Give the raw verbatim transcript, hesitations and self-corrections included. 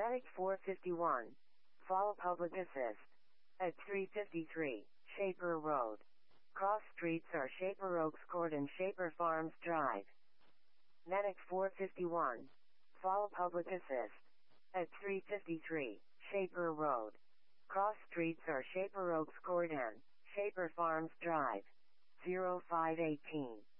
Medic four fifty-one. Follow public assist. At three fifty-three, Shaper Road. Cross streets are Shaper Oaks Court and Shaper Farms Drive. Medic four fifty-one. Follow public assist. At three fifty-three, Shaper Road. Cross streets are Shaper Oaks Court and Shaper Farms Drive. zero five one eight.